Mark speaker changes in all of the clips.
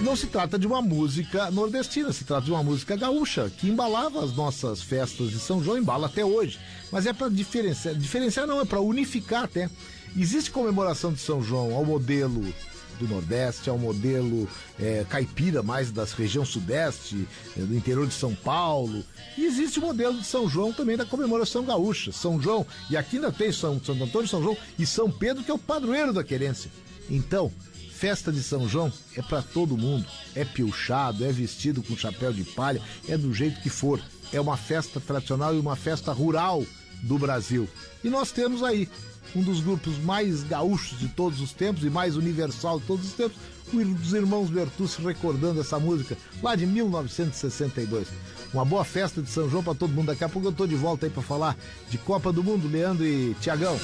Speaker 1: não se trata de uma música nordestina, se trata de uma música gaúcha, que embalava as nossas festas de São João, embala até hoje. Mas é para diferenciar não, é para unificar até. Existe comemoração de São João ao modelo do Nordeste, ao modelo caipira, mais da região Sudeste, do interior de São Paulo. E existe o modelo de São João também da comemoração gaúcha. São João, e aqui ainda tem Santo Antônio, São João e São Pedro, que é o padroeiro da querência. Então, festa de São João é para todo mundo. É piochado, é vestido com chapéu de palha, é do jeito que for. É uma festa tradicional e uma festa rural do Brasil. E nós temos aí um dos grupos mais gaúchos de todos os tempos e mais universal de todos os tempos, os irmãos Bertucci recordando essa música lá de 1962. Uma boa festa de São João para todo mundo. Daqui a pouco eu tô de volta aí para falar de Copa do Mundo, Leandro e Tiagão.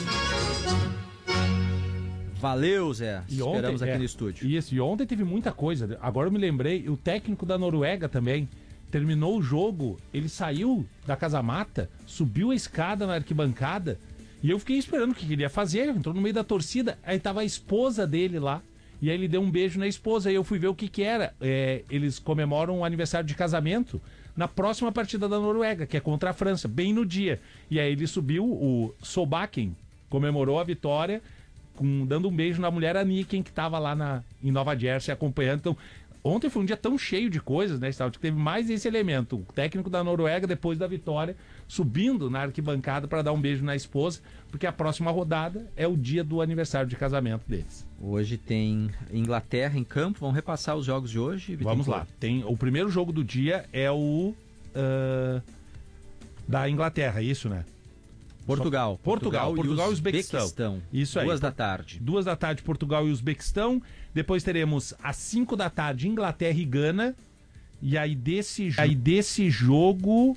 Speaker 2: Valeu, Zé.
Speaker 3: E
Speaker 2: esperamos
Speaker 3: ontem,
Speaker 2: aqui no estúdio.
Speaker 3: Isso, e ontem teve muita coisa. Agora eu me lembrei, o técnico da Noruega também terminou o jogo, ele saiu da casa-mata, subiu a escada na arquibancada, e eu fiquei esperando o que ele ia fazer. Entrou no meio da torcida, aí tava a esposa dele lá, e aí ele deu um beijo na esposa, aí eu fui ver o que era. Eles comemoram o aniversário de casamento na próxima partida da Noruega, que é contra a França, bem no dia. E aí ele subiu, o Solbakken comemorou a vitória, dando um beijo na mulher Anniken, que estava lá em Nova Jersey acompanhando. Então, ontem foi um dia tão cheio de coisas, né, que teve mais esse elemento. O técnico da Noruega, depois da vitória, subindo na arquibancada para dar um beijo na esposa, porque a próxima rodada é o dia do aniversário de casamento deles.
Speaker 2: Hoje tem Inglaterra em campo. Vamos repassar os jogos de hoje?
Speaker 3: Vamos lá. O primeiro jogo do dia é o da Inglaterra, isso, né?
Speaker 2: Portugal
Speaker 3: e Uzbequistão. Isso aí.
Speaker 2: 2h.
Speaker 3: 2h, Portugal e Uzbequistão. Depois teremos às 5h, Inglaterra e Gana. E aí desse jogo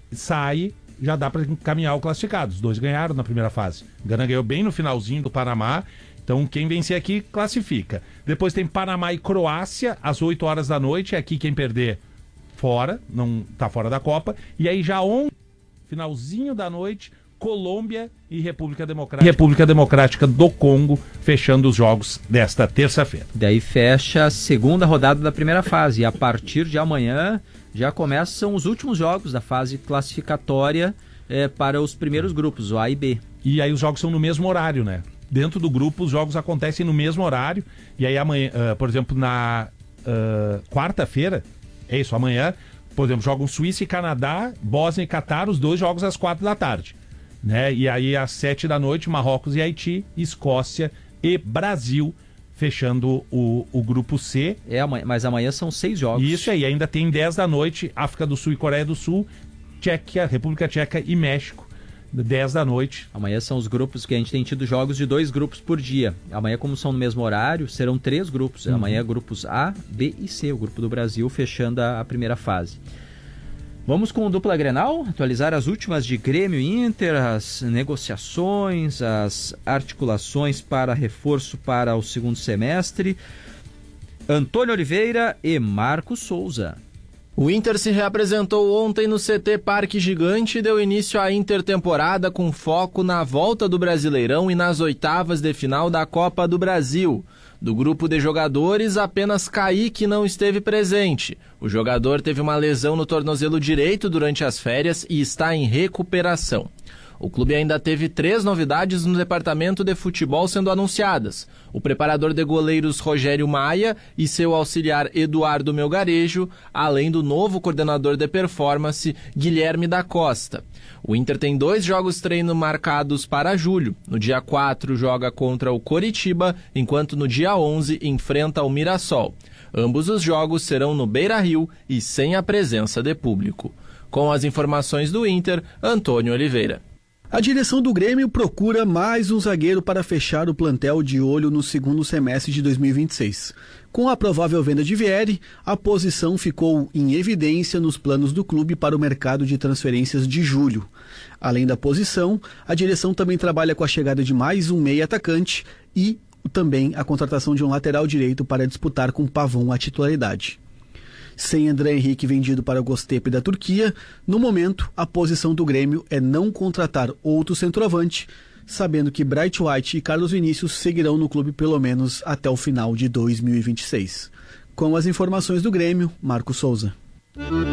Speaker 3: já dá para encaminhar o classificado. Os dois ganharam na primeira fase. Gana ganhou bem no finalzinho do Panamá. Então quem vencer aqui classifica. Depois tem Panamá e Croácia às 8h da noite. Aqui quem perder fora, não tá fora da Copa. E aí já finalzinho da noite, Colômbia e República Democrática do Congo, fechando os jogos desta terça-feira.
Speaker 2: Daí fecha a segunda rodada da primeira fase. E a partir de amanhã já começam os últimos jogos da fase classificatória para os primeiros grupos, o A e B.
Speaker 3: E aí os jogos são no mesmo horário, né? Dentro do grupo os jogos acontecem no mesmo horário. E aí amanhã, por exemplo, na quarta-feira, amanhã, por exemplo, jogam Suíça e Canadá, Bósnia e Catar, os dois jogos às 4h. Né? E aí às 7 da noite, Marrocos e Haiti, Escócia e Brasil, fechando o grupo C.
Speaker 2: Mas amanhã são 6 jogos.
Speaker 3: Isso aí, ainda tem 10 da noite, África do Sul e Coreia do Sul, Tchequia, República Tcheca e México, 10 da noite.
Speaker 2: Amanhã são os grupos que a gente tem tido jogos de 2 grupos por dia. Amanhã, como são no mesmo horário, serão 3 grupos. Amanhã grupos A, B e C, o grupo do Brasil fechando a primeira fase. Vamos com o Dupla Grenal, atualizar as últimas de Grêmio e Inter, as negociações, as articulações para reforço para o segundo semestre. Antônio Oliveira e Marcos Souza.
Speaker 4: O Inter se reapresentou ontem no CT Parque Gigante e deu início à intertemporada com foco na volta do Brasileirão e nas oitavas de final da Copa do Brasil. Do grupo de jogadores, apenas Kaique não esteve presente. O jogador teve uma lesão no tornozelo direito durante as férias e está em recuperação. O clube ainda teve 3 novidades no departamento de futebol sendo anunciadas. O preparador de goleiros Rogério Maia e seu auxiliar Eduardo Melgarejo, além do novo coordenador de performance Guilherme da Costa. O Inter tem 2 jogos treino marcados para julho. No dia 4 joga contra o Coritiba, enquanto no dia 11 enfrenta o Mirassol. Ambos os jogos serão no Beira-Rio e sem a presença de público. Com as informações do Inter, Antônio Oliveira.
Speaker 5: A direção do Grêmio procura mais um zagueiro para fechar o plantel de olho no segundo semestre de 2026. Com a provável venda de Vieri, a posição ficou em evidência nos planos do clube para o mercado de transferências de julho. Além da posição, a direção também trabalha com a chegada de mais um meia atacante e também a contratação de um lateral direito para disputar com Pavon a titularidade. Sem André Henrique vendido para o Göztepe da Turquia, no momento a posição do Grêmio é não contratar outro centroavante, sabendo que Bright White e Carlos Vinícius seguirão no clube pelo menos até o final de 2026. Com as informações do Grêmio, Marco Souza.